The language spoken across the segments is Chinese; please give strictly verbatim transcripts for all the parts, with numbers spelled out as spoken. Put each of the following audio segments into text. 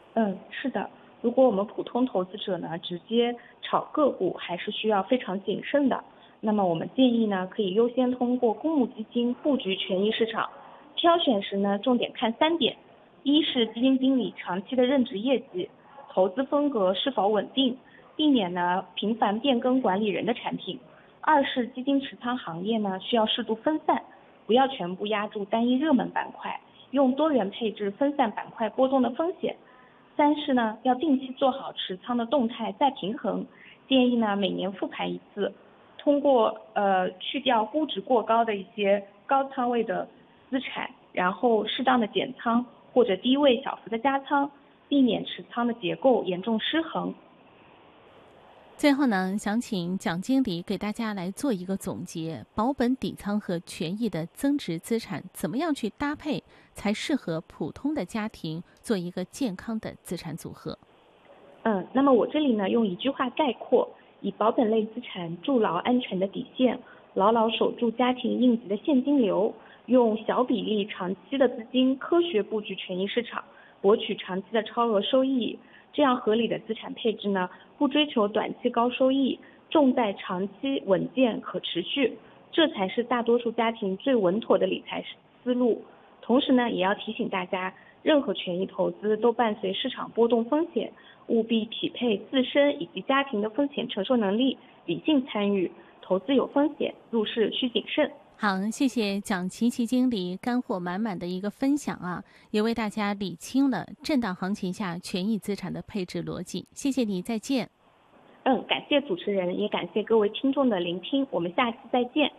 嗯，是的。如果我们普通投资者呢，直接炒个股，还是需要非常谨慎的。那么我们建议呢，可以优先通过公募基金布局权益市场。挑选时呢，重点看三点：一是基金经理长期的任职业绩，投资风格是否稳定，避免呢频繁变更管理人的产品；二是基金持仓行业呢需要适度分散，不要全部压住单一热门板块，用多元配置分散板块波动的风险。三是呢，要定期做好持仓的动态再平衡，建议呢每年复盘一次，通过呃去掉估值过高的一些高仓位的资产，然后适当的减仓或者低位小幅的加仓，避免持仓的结构严重失衡。 最后呢，想请蒋经理给大家来做一个总结，保本底仓和权益的增值资产怎么样去搭配，才适合普通的家庭做一个健康的资产组合？ 嗯，那么我这里呢用一句话概括：以保本类资产筑牢安全的底线，牢牢守住家庭应急的现金流，用小比例长期的资金科学布局权益市场，博取长期的超额收益。这样合理的资产配置呢，不追求短期高收益，重在长期稳健可持续，这才是大多数家庭最稳妥的理财思路。同时呢，也要提醒大家，任何权益投资都伴随市场波动风险，务必匹配自身以及家庭的风险承受能力，理性参与。投资有风险，入市需谨慎。 好，谢谢蒋琪琪经理干货满满的一个分享啊，也为大家理清了震荡行情下权益资产的配置逻辑。谢谢你，再见。 嗯，感谢主持人，也感谢各位听众的聆听，我们下期再见。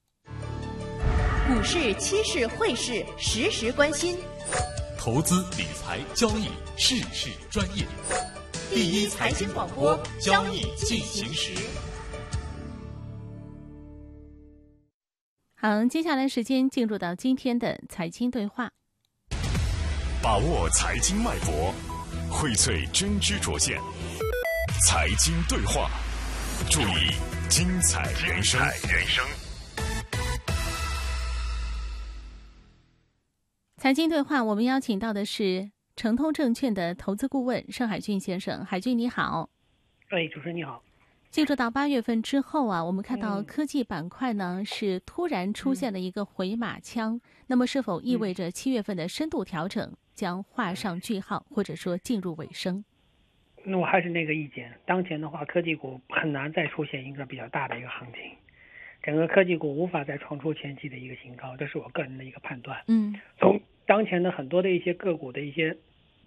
股市、期市、汇市，时时关心。 投资理财交易，事事专业。第一财经广播，交易进行时。 好，接下来时间进入到今天的财经对话， 把握财经脉搏，荟萃真知灼见，财经对话，助力精彩人生。人生财经对话，我们邀请到的是诚通证券的投资顾问盛海俊先生。海俊你好。 哎，主持人你好。 进入到八月份之后啊，我们看到科技板块呢、嗯、是突然出现了一个回马枪、嗯、那么是否意味着七月份的深度调整将画上句号，或者说进入尾声？ 那我还是那个意见，当前的话科技股很难再出现一个比较大的一个行情，整个科技股无法再创出前期的一个新高，这是我个人的一个判断。 嗯， 从当前的很多的一些个股的一些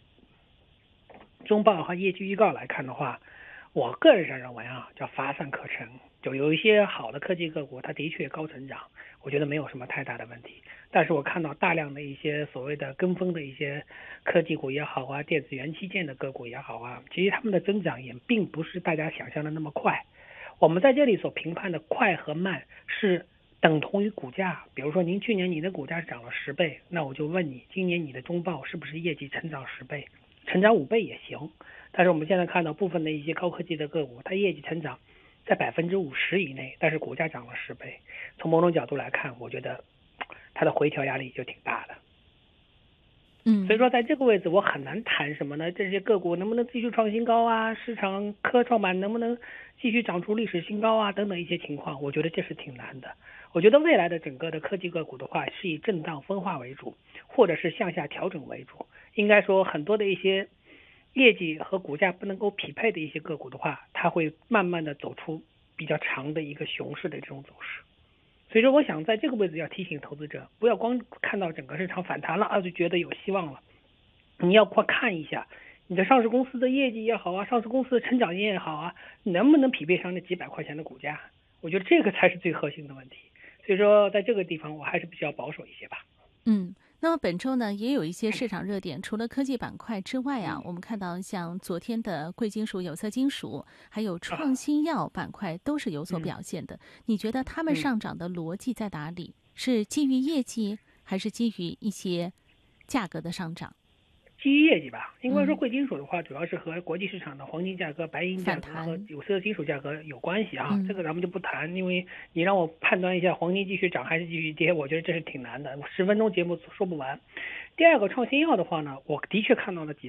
中报和业绩预告来看的话，我个人上认为啊，叫乏善可陈，就有一些好的科技个股，它的确高成长，我觉得没有什么太大的问题。但是我看到大量的一些所谓的跟风的一些科技股也好啊，电子元器件的个股也好啊，其实他们的增长也并不是大家想象的那么快。我们在这里所评判的快和慢是等同于股价。比如说您去年你的股价是涨了十倍，那我就问你，今年你的中报是不是业绩成长十倍？成长五倍也行。但是我们现在看到部分的一些高科技的个股，它业绩成长在百分之五十以内，但是股价涨了十倍。从某种角度来看，我觉得它的回调压力就挺大的。 嗯， 所以说在这个位置我很难谈什么呢？这些个股能不能继续创新高啊？市场科创板能不能继续涨出历史新高啊？等等一些情况，我觉得这是挺难的。我觉得未来的整个的科技个股的话，是以震荡分化为主，或者是向下调整为主。应该说很多的一些业绩和股价不能够匹配的一些个股的话，它会慢慢的走出比较长的一个熊市的这种走势。所以说我想在这个位置要提醒投资者，不要光看到整个市场反弹了啊就觉得有希望了，你要快看一下你的上市公司的业绩也好啊，上市公司的成长也好啊，能不能匹配上那几百块钱的股价，我觉得这个才是最核心的问题。所以说在这个地方我还是比较保守一些吧。 嗯，那么本周呢，也有一些市场热点，除了科技板块之外啊，我们看到像昨天的贵金属、有色金属，还有创新药板块都是有所表现的。你觉得他们上涨的逻辑在哪里？是基于业绩，还是基于一些价格的上涨？ 基于业绩吧，应该说贵金属的话，主要是和国际市场的黄金价格、白银价格和有色金属价格有关系啊。 嗯、 这个咱们就不谈，因为你让我判断一下黄金继续涨还是继续跌，我觉得这是挺难的，十分钟节目说不完。第二个创新药的话呢，我的确看到了几